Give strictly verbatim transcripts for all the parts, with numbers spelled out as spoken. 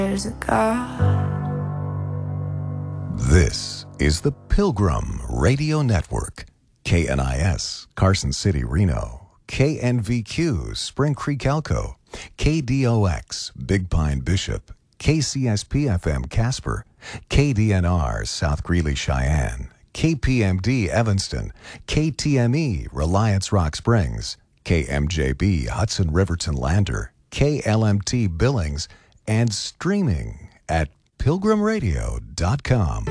There's a God. This is the Pilgrim Radio Network. K N I S, Carson City, Reno. K N V Q, Spring Creek, Elko. K D O X, Big Pine, Bishop. K C S P F M, Casper. K D N R, South Greeley, Cheyenne. K P M D, Evanston. K T M E, Reliance Rock Springs. K M J B, Hudson Riverton, Lander. K L M T, Billings. And streaming at pilgrim radio dot com.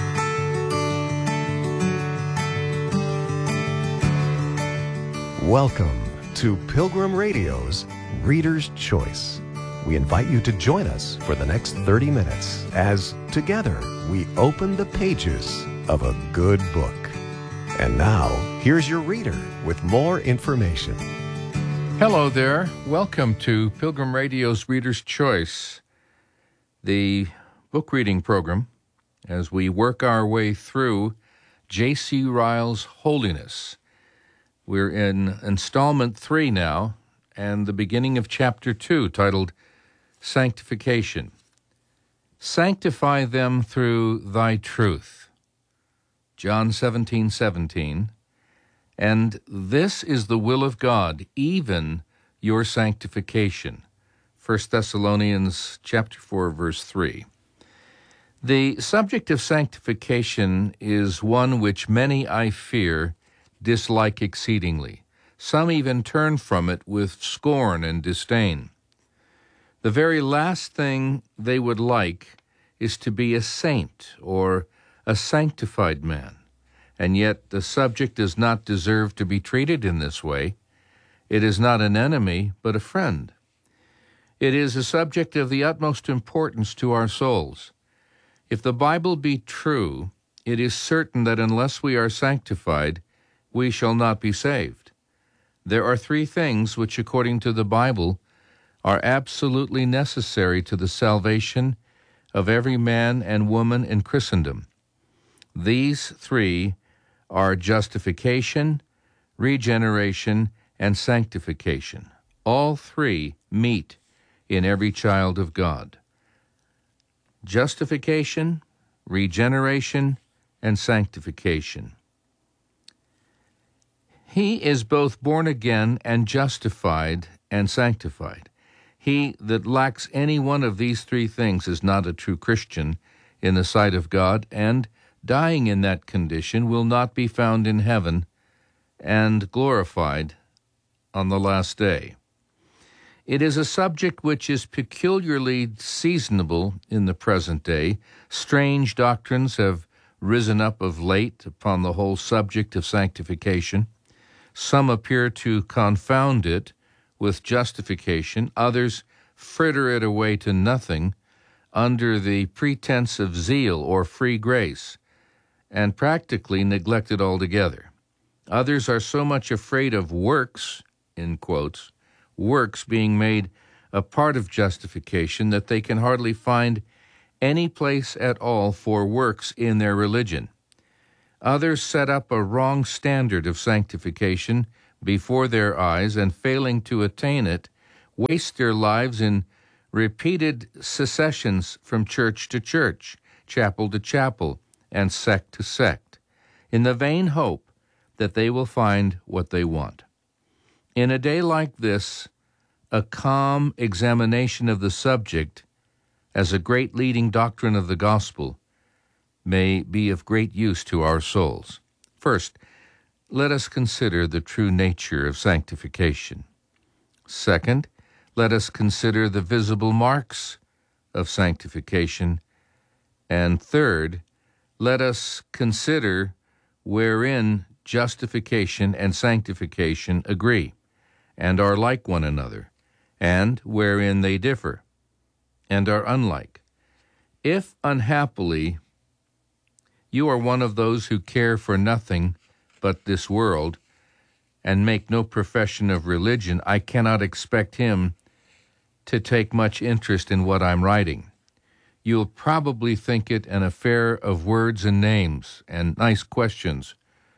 Welcome to Pilgrim Radio's Reader's Choice. We invite you to join us for the next thirty minutes as together we open the pages of a good book. And now, here's your reader with more information. Hello there. Welcome to Pilgrim Radio's Reader's Choice, the book reading program, as we work our way through J C Ryle's Holiness. We're in installment three now, and the beginning of chapter two, titled Sanctification. Sanctify them through thy truth. John seventeen seventeen. And this is the will of God, even your sanctification. First Thessalonians chapter four, verse three. The subject of sanctification is one which many, I fear, dislike exceedingly. Some even turn from it with scorn and disdain. The very last thing they would like is to be a saint or a sanctified man. And yet the subject does not deserve to be treated in this way. It is not an enemy, but a friend. It is a subject of the utmost importance to our souls. If the Bible be true, it is certain that unless we are sanctified, we shall not be saved. There are three things which, according to the Bible, are absolutely necessary to the salvation of every man and woman in Christendom. These three are justification, regeneration, and sanctification. All three meet in every child of God. Justification, regeneration, and sanctification. He is both born again and justified and sanctified. He that lacks any one of these three things is not a true Christian in the sight of God, and dying in that condition will not be found in heaven and glorified on the last day. It is a subject which is peculiarly seasonable in the present day. Strange doctrines have risen up of late upon the whole subject of sanctification. Some appear to confound it with justification. Others fritter it away to nothing under the pretense of zeal or free grace, and practically neglect it altogether. Others are so much afraid of works, in quotes, works being made a part of justification, that they can hardly find any place at all for works in their religion. Others set up a wrong standard of sanctification before their eyes, and failing to attain it, waste their lives in repeated secessions from church to church, chapel to chapel, and sect to sect, in the vain hope that they will find what they want. In a day like this, a calm examination of the subject as a great leading doctrine of the gospel may be of great use to our souls. First, let us consider the true nature of sanctification. Second, let us consider the visible marks of sanctification. And third, let us consider wherein justification and sanctification agree and are like one another, and wherein they differ and are unlike. If, unhappily, you are one of those who care for nothing but this world and make no profession of religion, I cannot expect him to take much interest in what I'm writing. You'll probably think it an affair of words and names and nice questions,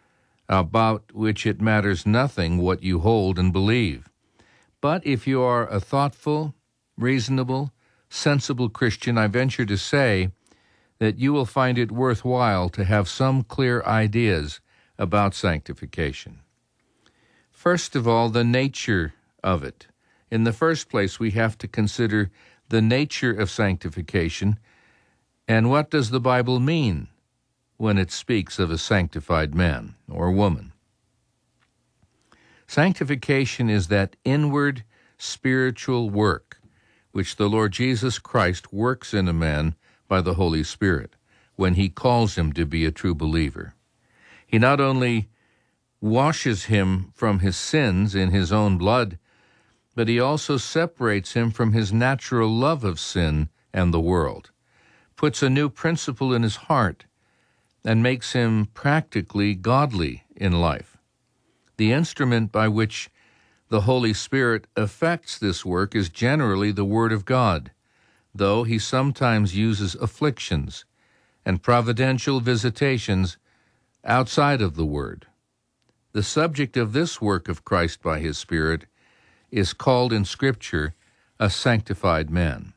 about which it matters nothing what you hold and believe. But if you are a thoughtful, reasonable, sensible Christian, I venture to say that you will find it worthwhile to have some clear ideas about sanctification. First of all, the nature of it. In the first place, we have to consider the nature of sanctification, and what does the Bible mean when it speaks of a sanctified man or woman? Sanctification is that inward spiritual work which the Lord Jesus Christ works in a man by the Holy Spirit when he calls him to be a true believer. He not only washes him from his sins in his own blood, but he also separates him from his natural love of sin and the world, puts a new principle in his heart, and makes him practically godly in life. The instrument by which the Holy Spirit effects this work is generally the Word of God, though he sometimes uses afflictions and providential visitations outside of the Word. The subject of this work of Christ by his Spirit is called in Scripture a sanctified man.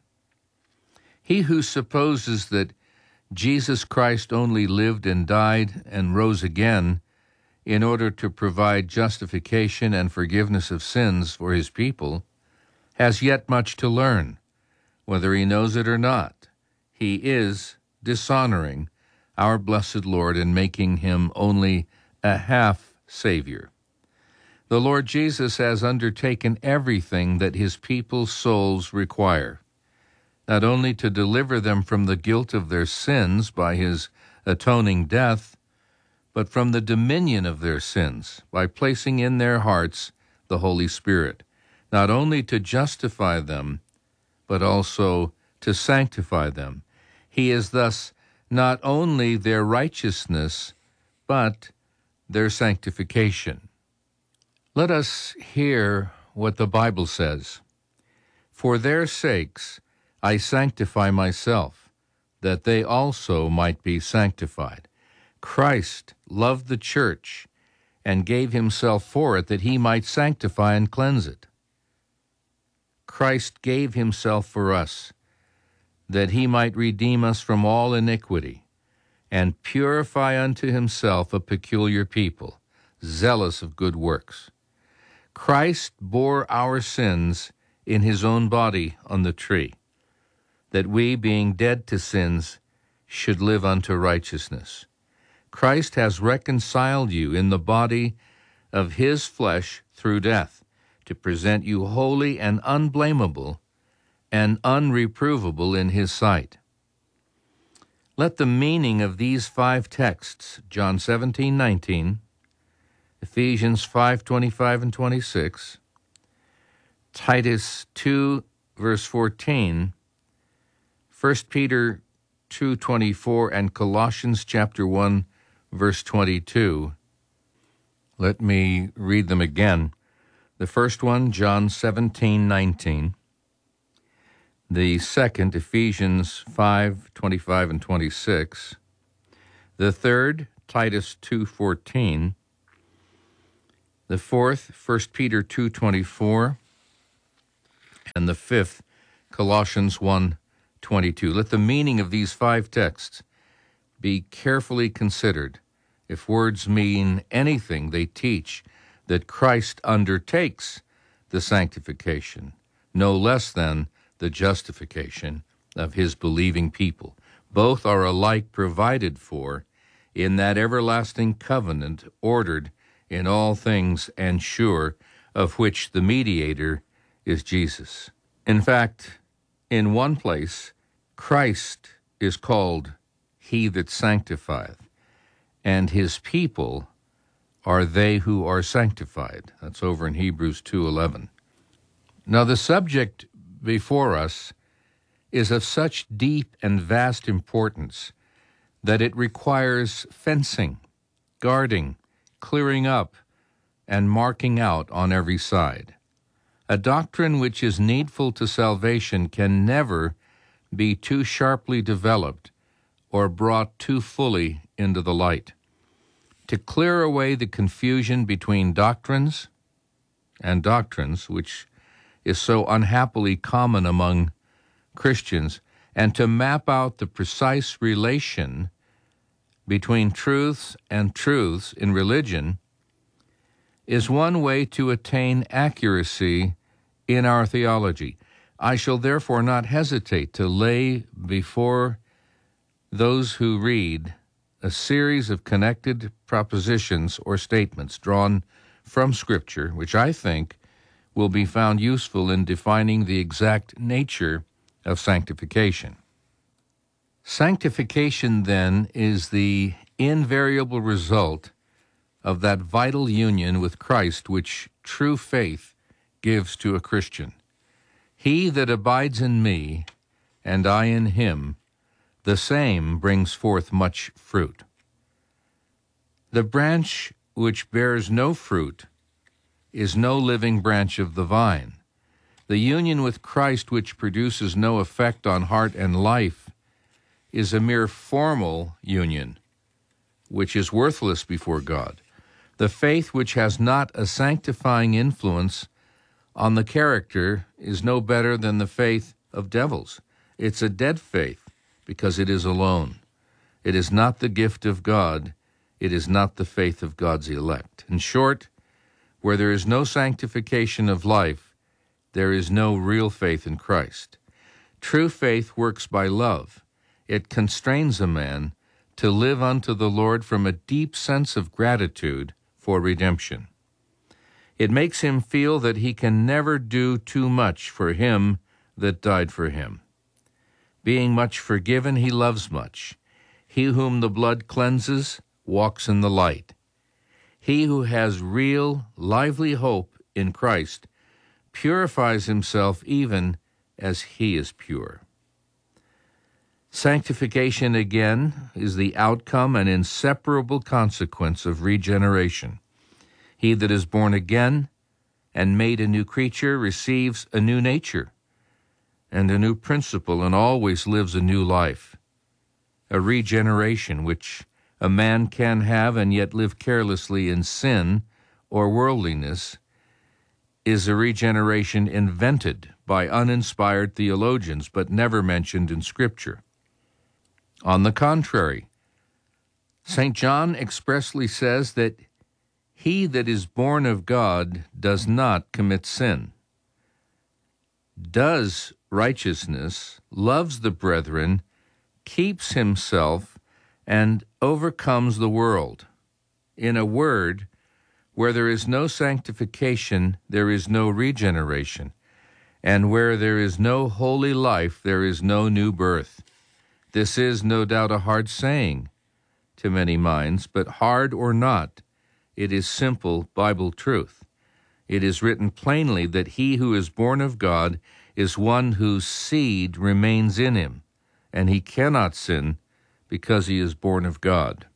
He who supposes that Jesus Christ only lived and died and rose again in order to provide justification and forgiveness of sins for his people has yet much to learn, whether he knows it or not. He is dishonoring our blessed Lord and making him only a half Savior. The Lord Jesus has undertaken everything that his people's souls require, not only to deliver them from the guilt of their sins by his atoning death, but from the dominion of their sins by placing in their hearts the Holy Spirit, not only to justify them, but also to sanctify them. He is thus not only their righteousness, but their sanctification. Let us hear what the Bible says. For their sakes I sanctify myself, that they also might be sanctified. Christ loved the church and gave himself for it that he might sanctify and cleanse it. Christ gave himself for us that he might redeem us from all iniquity and purify unto himself a peculiar people, zealous of good works. Christ bore our sins in his own body on the tree, that we, being dead to sins, should live unto righteousness. Christ has reconciled you in the body of his flesh through death, to present you holy and unblameable and unreprovable in his sight. Let the meaning of these five texts, John seventeen nineteen, Ephesians five twenty-five and twenty-six, Titus two verse fourteen, First Peter two twenty-four, and Colossians chapter one verse twenty-two. Let me read them again. The first one, John seventeen nineteen. The second, Ephesians five twenty-five and twenty-six. The third, Titus two fourteen. The fourth, First Peter two twenty-four. And the fifth, Colossians one twenty-two. Let the meaning of these five texts be carefully considered. If words mean anything, they teach that Christ undertakes the sanctification, no less than the justification of his believing people. Both are alike provided for in that everlasting covenant ordered in all things and sure, of which the mediator is Jesus. In fact, in one place, Christ is called he that sanctifieth, and his people are they who are sanctified. That's over in Hebrews two eleven. Now the subject before us is of such deep and vast importance that it requires fencing, guarding, clearing up, and marking out on every side. A doctrine which is needful to salvation can never be too sharply developed or brought too fully into the light. To clear away the confusion between doctrines and doctrines, which is so unhappily common among Christians, and to map out the precise relation between truths and truths in religion is one way to attain accuracy in our theology. I shall therefore not hesitate to lay before those who read a series of connected propositions or statements drawn from Scripture, which I think will be found useful in defining the exact nature of sanctification. Sanctification, then, is the invariable result of that vital union with Christ which true faith gives to a Christian. He that abides in me, and I in him, the same brings forth much fruit. The branch which bears no fruit is no living branch of the vine. The union with Christ which produces no effect on heart and life is a mere formal union, which is worthless before God. The faith which has not a sanctifying influence on the character is no better than the faith of devils. It's a dead faith because it is alone. It is not the gift of God. It is not the faith of God's elect. In short, where there is no sanctification of life, there is no real faith in Christ. True faith works by love. It constrains a man to live unto the Lord from a deep sense of gratitude for redemption. It makes him feel that he can never do too much for him that died for him. Being much forgiven, he loves much. He whom the blood cleanses walks in the light. He who has real, lively hope in Christ purifies himself even as he is pure. Sanctification, again, is the outcome and inseparable consequence of regeneration. He that is born again and made a new creature receives a new nature and a new principle and always lives a new life. A regeneration which a man can have and yet live carelessly in sin or worldliness is a regeneration invented by uninspired theologians but never mentioned in Scripture. On the contrary, Saint John expressly says that he that is born of God does not commit sin, does righteousness, loves the brethren, keeps himself, and overcomes the world. In a word, where there is no sanctification, there is no regeneration, and where there is no holy life, there is no new birth. This is no doubt a hard saying to many minds, but hard or not, it is simple Bible truth. It is written plainly that he who is born of God is one whose seed remains in him, and he cannot sin because he is born of God.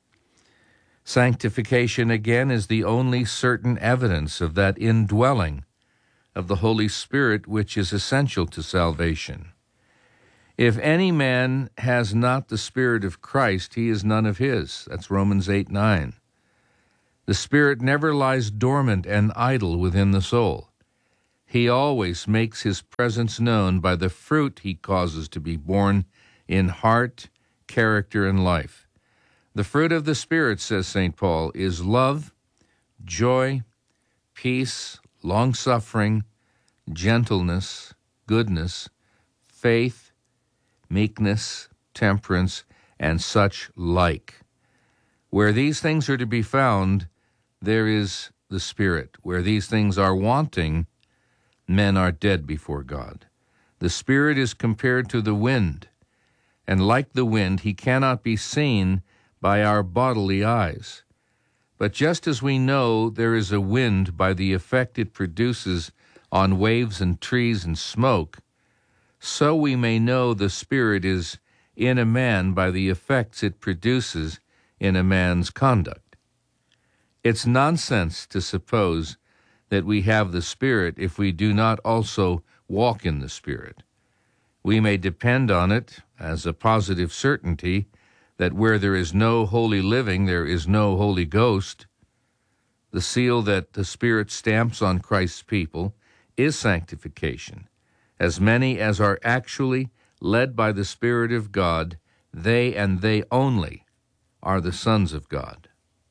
Sanctification, again, is the only certain evidence of that indwelling of the Holy Spirit which is essential to salvation. If any man has not the Spirit of Christ, he is none of his. That's Romans eight nine. The Spirit never lies dormant and idle within the soul. He always makes his presence known by the fruit he causes to be born in heart, character, and life. The fruit of the Spirit, says Saint Paul, is love, joy, peace, long-suffering, gentleness, goodness, faith, meekness, temperance, and such like. Where these things are to be found, there is the Spirit. Where these things are wanting, men are dead before God. The Spirit is compared to the wind, and like the wind, he cannot be seen by our bodily eyes. But just as we know there is a wind by the effect it produces on waves and trees and smoke, so we may know the Spirit is in a man by the effects it produces in a man's conduct. It's nonsense to suppose that we have the Spirit if we do not also walk in the Spirit. We may depend on it as a positive certainty that where there is no holy living, there is no Holy Ghost. The seal that the Spirit stamps on Christ's people is sanctification, As many as are actually led by the Spirit of God, they and they only are the sons of God.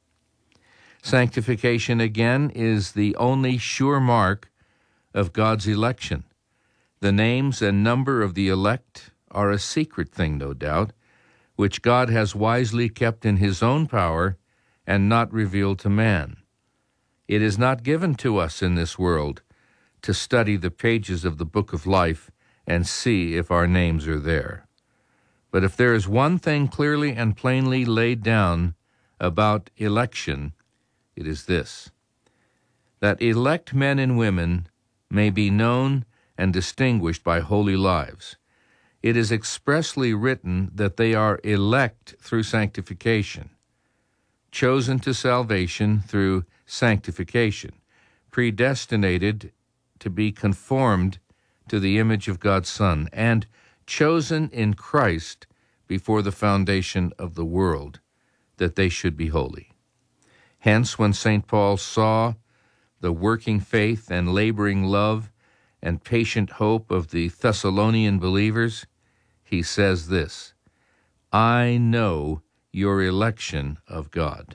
Sanctification, again, is the only sure mark of God's election. The names and number of the elect are a secret thing, no doubt, which God has wisely kept in his own power and not revealed to man. It is not given to us in this world to study the pages of the book of life and see if our names are there. But if there is one thing clearly and plainly laid down about election, it is this: that elect men and women may be known and distinguished by holy lives. It is expressly written that they are elect through sanctification, chosen to salvation through sanctification, predestinated to be conformed to the image of God's Son, and chosen in Christ before the foundation of the world, that they should be holy. Hence, when Saint Paul saw the working faith and laboring love and patient hope of the Thessalonian believers, he says this: I know your election of God.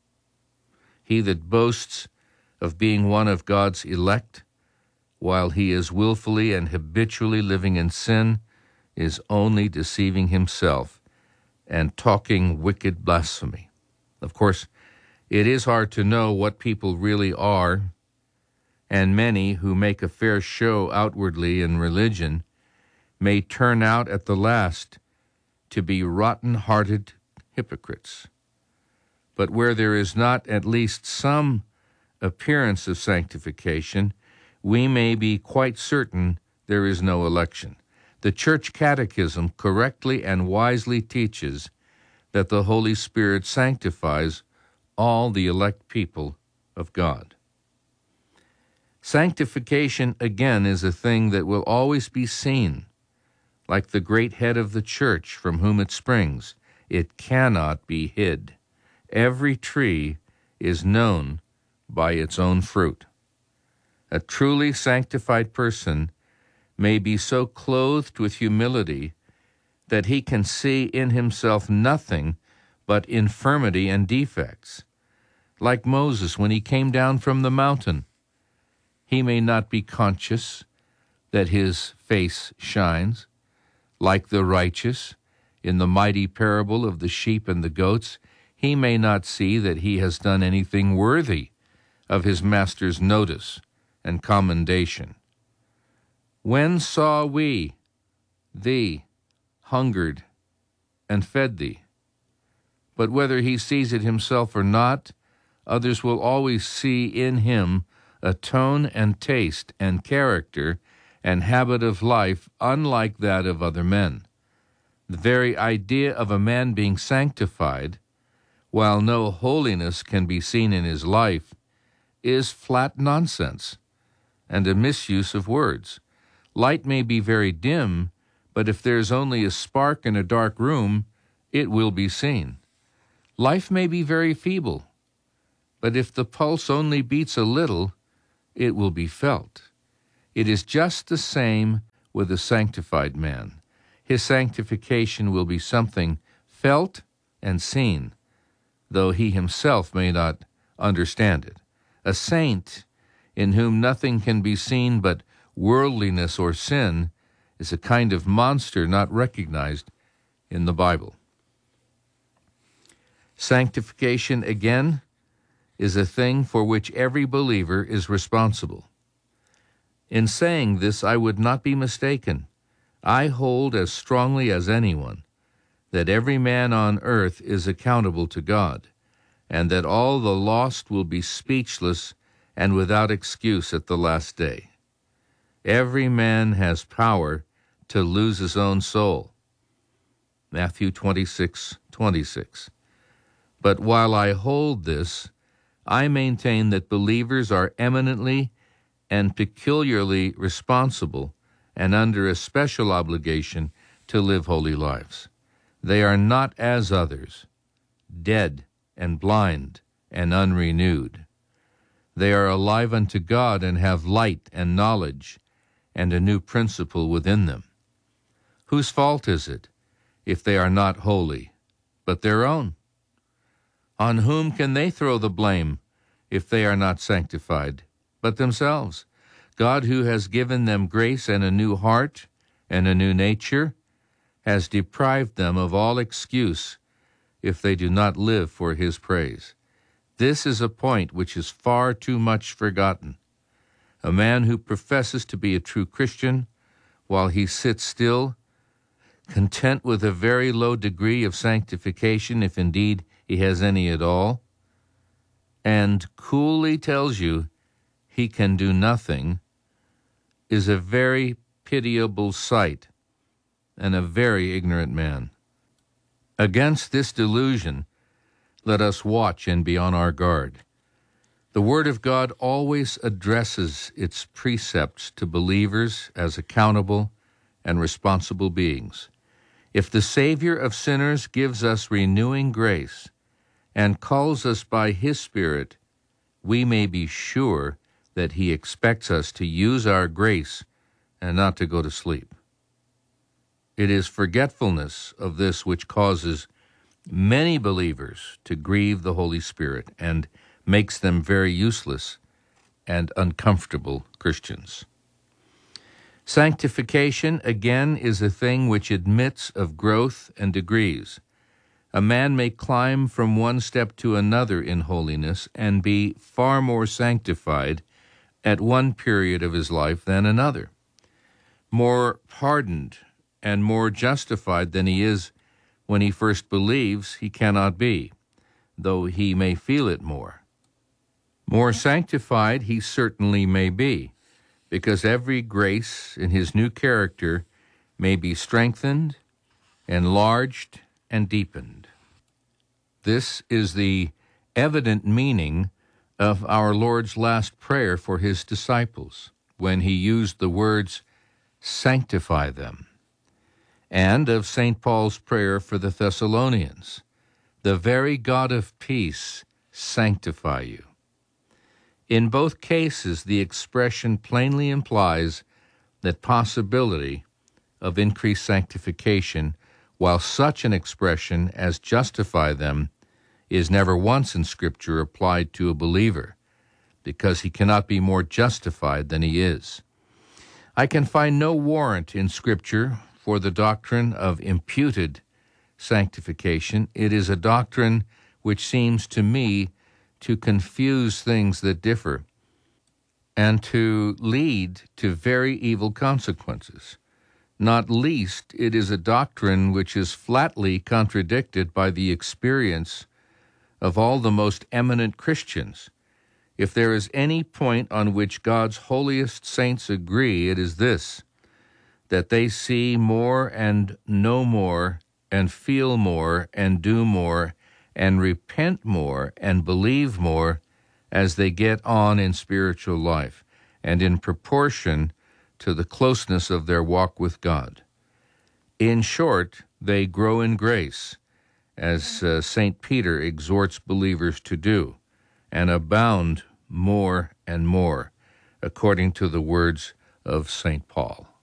He that boasts of being one of God's elect, while he is willfully and habitually living in sin, is only deceiving himself and talking wicked blasphemy. Of course, it is hard to know what people really are, and many who make a fair show outwardly in religion may turn out at the last to be rotten-hearted hypocrites. But where there is not at least some appearance of sanctification, we may be quite certain there is no election. The Church Catechism correctly and wisely teaches that the Holy Spirit sanctifies all the elect people of God. Sanctification, again, is a thing that will always be seen, like the great head of the church from whom it springs. It cannot be hid. Every tree is known by its own fruit. A truly sanctified person may be so clothed with humility that he can see in himself nothing but infirmity and defects. Like Moses when he came down from the mountain, he may not be conscious that his face shines. Like the righteous in the mighty parable of the sheep and the goats, he may not see that he has done anything worthy of his master's notice and commendation. When saw we thee hungered and fed thee? But whether he sees it himself or not, others will always see in him a tone and taste and character and habit of life unlike that of other men. The very idea of a man being sanctified, while no holiness can be seen in his life, is flat nonsense and a misuse of words. Light may be very dim, but if there's only a spark in a dark room, it will be seen. Life may be very feeble, but if the pulse only beats a little, it will be felt. It is just the same with a sanctified man. His sanctification will be something felt and seen, though he himself may not understand it. A saint in whom nothing can be seen but worldliness or sin is a kind of monster not recognized in the Bible. Sanctification, again, is a thing for which every believer is responsible. In saying this, I would not be mistaken. I hold as strongly as anyone that every man on earth is accountable to God, and that all the lost will be speechless and without excuse at the last day. Every man has power to lose his own soul. Matthew twenty-six twenty-six. But while I hold this, I maintain that believers are eminently and peculiarly responsible and under a special obligation to live holy lives. They are not as others, dead and blind and unrenewed. They are alive unto God and have light and knowledge and a new principle within them. Whose fault is it if they are not holy, but their own? On whom can they throw the blame if they are not sanctified, but themselves? God, who has given them grace and a new heart and a new nature, has deprived them of all excuse if they do not live for his praise. This is a point which is far too much forgotten. A man who professes to be a true Christian, while he sits still, content with a very low degree of sanctification, if indeed he has any at all, and coolly tells you he can do nothing, is a very pitiable sight and a very ignorant man. Against this delusion, let us watch and be on our guard. The Word of God always addresses its precepts to believers as accountable and responsible beings. If the Savior of sinners gives us renewing grace and calls us by his Spirit, we may be sure that he expects us to use our grace and not to go to sleep. It is forgetfulness of this which causes many believers to grieve the Holy Spirit and makes them very useless and uncomfortable Christians. Sanctification, again, is a thing which admits of growth and degrees. A man may climb from one step to another in holiness and be far more sanctified at one period of his life than another, more pardoned and more justified than he is when he first believes he cannot be, though he may feel it more. More sanctified he certainly may be, because every grace in his new character may be strengthened, enlarged, and deepened. This is the evident meaning of our Lord's last prayer for his disciples, when he used the words, "Sanctify them," and of Saint Paul's prayer for the Thessalonians, "The very God of peace sanctify you." In both cases, the expression plainly implies that possibility of increased sanctification, while such an expression as justify them is never once in Scripture applied to a believer, because he cannot be more justified than he is. I can find no warrant in Scripture for the doctrine of imputed sanctification. It is a doctrine which seems to me to confuse things that differ and to lead to very evil consequences. Not least, it is a doctrine which is flatly contradicted by the experience of all the most eminent Christians. If there is any point on which God's holiest saints agree, it is this, that they see more and know more and feel more and do more and repent more and believe more as they get on in spiritual life and in proportion to the closeness of their walk with God. In short, they grow in grace, as uh, Saint Peter exhorts believers to do, and abound more and more, according to the words of Saint Paul.